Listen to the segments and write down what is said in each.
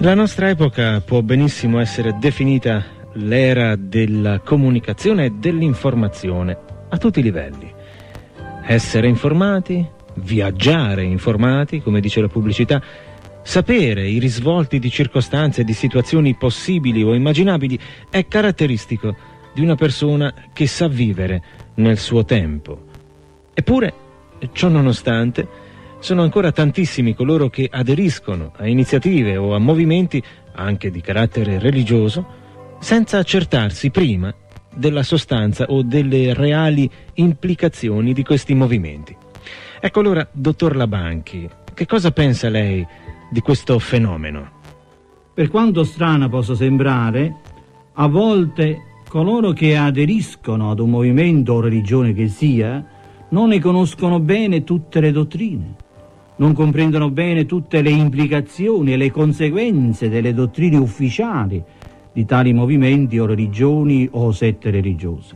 La nostra epoca può benissimo essere definita l'era della comunicazione e dell'informazione a tutti i livelli. Essere informati, viaggiare informati, come dice la pubblicità, sapere i risvolti di circostanze e di situazioni possibili o immaginabili è caratteristico di una persona che sa vivere nel suo tempo. Eppure, ciò nonostante, sono ancora tantissimi coloro che aderiscono a iniziative o a movimenti, anche di carattere religioso, senza accertarsi prima della sostanza o delle reali implicazioni di questi movimenti. Ecco allora, dottor Labanchi, che cosa pensa lei di questo fenomeno? Per quanto strana possa sembrare, a volte coloro che aderiscono ad un movimento o religione che sia, non ne conoscono bene tutte le dottrine, non comprendono bene tutte le implicazioni e le conseguenze delle dottrine ufficiali di tali movimenti o religioni o sette religiose.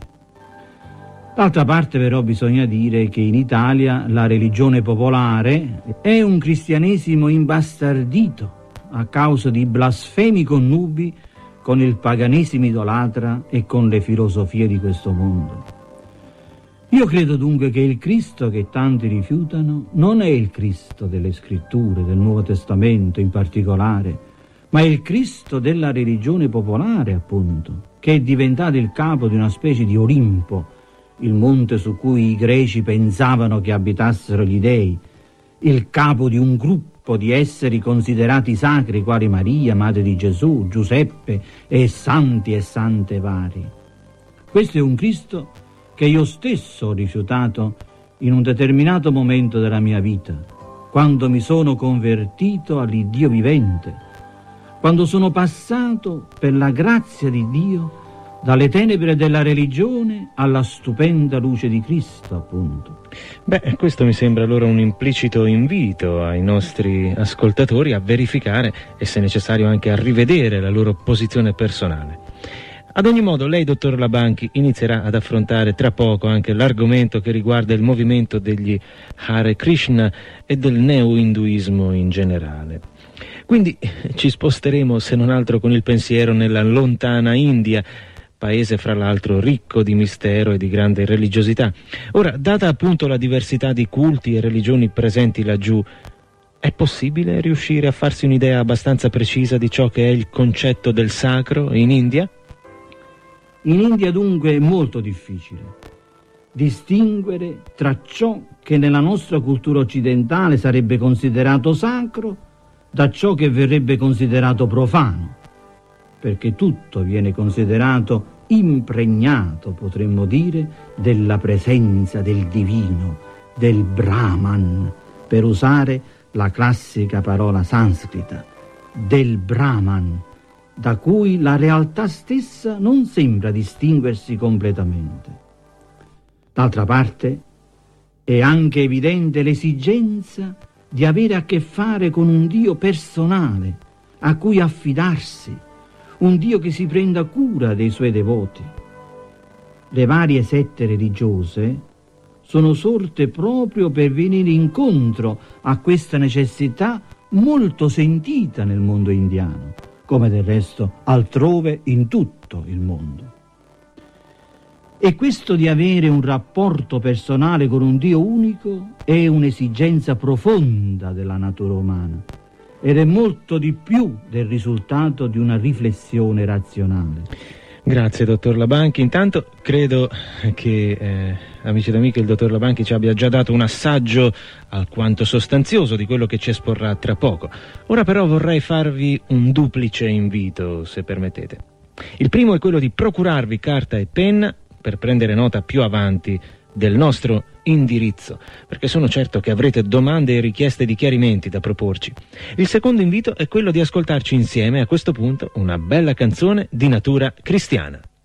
D'altra parte però bisogna dire che in Italia la religione popolare è un cristianesimo imbastardito a causa di blasfemi connubi con il paganesimo idolatra e con le filosofie di questo mondo. Io credo dunque che il Cristo che tanti rifiutano non è il Cristo delle Scritture, del Nuovo Testamento in particolare, ma è il Cristo della religione popolare, appunto, che è diventato il capo di una specie di Olimpo, il monte su cui i greci pensavano che abitassero gli dei, il capo di un gruppo di esseri considerati sacri quali Maria, madre di Gesù, Giuseppe e sante vari. Questo è un Cristo che io stesso ho rifiutato in un determinato momento della mia vita, quando mi sono convertito all'Iddio vivente, quando sono passato per la grazia di Dio dalle tenebre della religione alla stupenda luce di Cristo, appunto. Beh, questo mi sembra allora un implicito invito ai nostri ascoltatori a verificare e, se necessario, anche a rivedere la loro posizione personale. Ad ogni modo, lei, dottor Labanchi, inizierà ad affrontare tra poco anche l'argomento che riguarda il movimento degli Hare Krishna e del neo-induismo in generale. Quindi ci sposteremo, se non altro con il pensiero, nella lontana India, paese fra l'altro ricco di mistero e di grande religiosità. Ora, data appunto la diversità di culti e religioni presenti laggiù, è possibile riuscire a farsi un'idea abbastanza precisa di ciò che è il concetto del sacro in India? In India dunque è molto difficile distinguere tra ciò che nella nostra cultura occidentale sarebbe considerato sacro da ciò che verrebbe considerato profano, perché tutto viene considerato impregnato, potremmo dire, della presenza del divino, del Brahman, per usare la classica parola sanscrita, del Brahman, da cui la realtà stessa non sembra distinguersi completamente. D'altra parte, è anche evidente l'esigenza di avere a che fare con un Dio personale, a cui affidarsi, un Dio che si prenda cura dei suoi devoti. Le varie sette religiose sono sorte proprio per venire incontro a questa necessità molto sentita nel mondo indiano, come del resto altrove in tutto il mondo. E questo di avere un rapporto personale con un Dio unico è un'esigenza profonda della natura umana ed è molto di più del risultato di una riflessione razionale. Grazie, dottor Labanchi. Intanto credo che, amici ed amiche, il dottor Labanchi ci abbia già dato un assaggio alquanto sostanzioso di quello che ci esporrà tra poco. Ora però vorrei farvi un duplice invito, se permettete. Il primo è quello di procurarvi carta e penna per prendere nota più avanti del nostro indirizzo, perché sono certo che avrete domande e richieste di chiarimenti da proporci. Il secondo invito è quello di ascoltarci insieme, a questo punto, una bella canzone di natura cristiana.